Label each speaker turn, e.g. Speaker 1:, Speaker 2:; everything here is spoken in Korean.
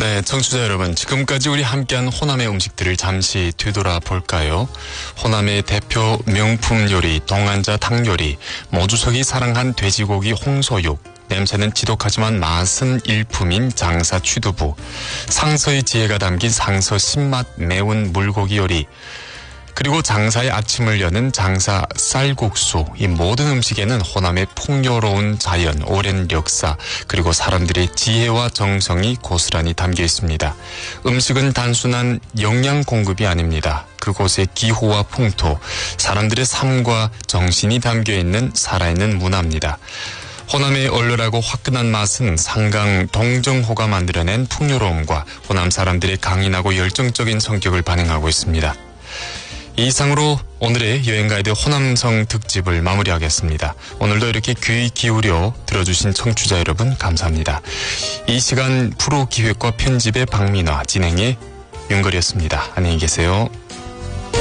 Speaker 1: 네, 청취자 여러분, 지금까지 우리 함께한 호남의 음식들을 잠시 되돌아볼까요? 호남의 대표 명품 요리, 동안자 닭요리, 모주석이 사랑한 돼지고기 홍소육, 냄새는 지독하지만 맛은 일품인 장사 취두부, 상서의 지혜가 담긴 상서 신맛 매운 물고기 요리, 그리고 장사의 아침을 여는 장사 쌀국수, 이 모든 음식에는 호남의 풍요로운 자연, 오랜 역사, 그리고 사람들의 지혜와 정성이 고스란히 담겨 있습니다. 음식은 단순한 영양 공급이 아닙니다. 그곳의 기후와 풍토, 사람들의 삶과 정신이 담겨 있는 살아있는 문화입니다. 호남의 얼얼하고 화끈한 맛은 상강 동정호가 만들어낸 풍요로움과 호남 사람들의 강인하고 열정적인 성격을 반영하고 있습니다. 이상으로 오늘의 여행가이드 호남성 특집을 마무리하겠습니다. 오늘도 이렇게 귀 기울여 들어주신 청취자 여러분 감사합니다. 이 시간 프로 기획과 편집의 박민화, 진행의 윤걸이었습니다. 안녕히 계세요.